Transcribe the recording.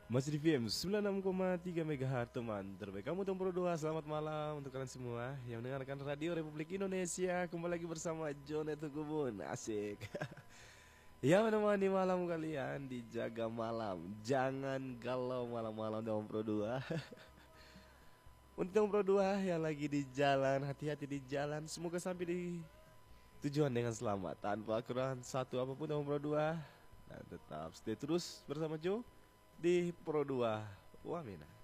Masih di VM 96,3 MHz teman terbaik kamu Tom Pro 2. Selamat malam untuk kalian semua yang mendengarkan Radio Republik Indonesia. Kembali lagi bersama Jonet Kebun. Asik. Ya, menemani malam kalian dijaga malam. Jangan galau malam-malam Tom Pro 2. Untuk Tom Pro 2 yang lagi di jalan, hati-hati di jalan. Semoga sampai di tujuan dengan selamat tanpa kekurangan satu apapun Tom Pro 2. Dan tetap stay terus bersama Joe di Pro 2 Wamena.